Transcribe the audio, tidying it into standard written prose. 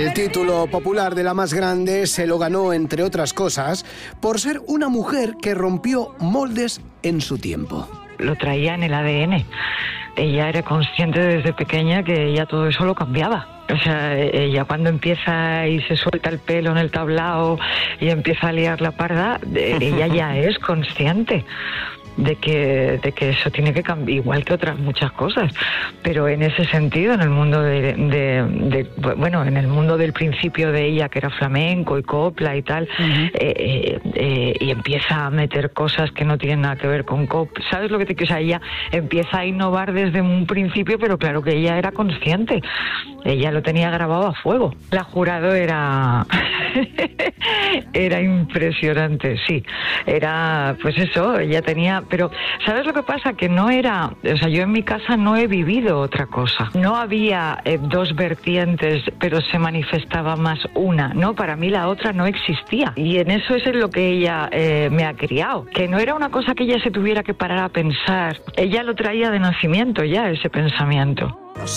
El título popular de la más grande se lo ganó, entre otras cosas, por ser una mujer que rompió moldes en su tiempo. Lo traía en el ADN. Ella era consciente desde pequeña que ella todo eso lo cambiaba. O sea, ella cuando empieza y se suelta el pelo en el tablao y empieza a liar la parda, ella ya es consciente de que eso tiene que cambiar, igual que otras muchas cosas, pero en ese sentido, en el mundo en el mundo del principio de ella, que era flamenco y copla y tal, y empieza a meter cosas que no tienen nada que ver con copla, ¿sabes lo que te quiero? O sea, ella empieza a innovar desde un principio, pero claro que ella era consciente, ella lo tenía grabado a fuego. La Jurado era impresionante, sí, era, pues eso, ella tenía. Pero, ¿sabes lo que pasa? Que no era... O sea, yo en mi casa no he vivido otra cosa. No había dos vertientes, pero se manifestaba más una, ¿no? Para mí la otra no existía. Y en eso es en lo que ella me ha criado. Que no era una cosa que ella se tuviera que parar a pensar. Ella lo traía de nacimiento ya, ese pensamiento.